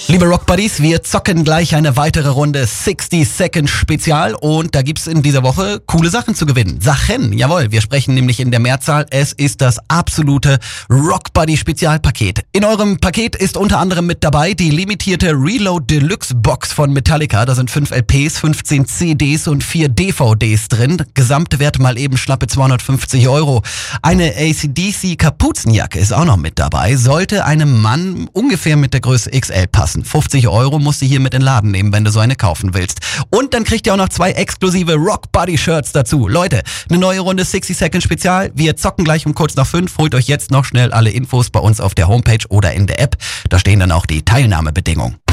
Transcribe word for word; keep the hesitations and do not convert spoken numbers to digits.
Liebe Rock Buddies, wir zocken gleich eine weitere Runde sixty Second Spezial und da gibt's in dieser Woche coole Sachen zu gewinnen. Sachen, jawohl, wir sprechen nämlich in der Mehrzahl. Es ist das absolute Rock Buddy Spezialpaket. In eurem Paket ist unter anderem mit dabei die limitierte Reload Deluxe Box von Metallica. Da sind fünf L Ps, fünfzehn C Ds und vier D V Ds drin. Gesamtwert mal eben schlappe zweihundertfünfzig Euro. Eine A C D C Kapuzenjacke ist auch noch mit dabei. Sollte einem Mann ungefähr mit der Größe X L passen. fünfzig Euro musst du hier mit in den Laden nehmen, wenn du so eine kaufen willst. Und dann kriegt ihr auch noch zwei exklusive Rock Buddy Shirts dazu. Leute, eine neue Runde sixty Second Spezial. Wir zocken gleich um kurz nach fünf. Holt euch jetzt noch schnell alle Infos bei uns auf der Homepage oder in der App. Da stehen dann auch die Teilnahmebedingungen.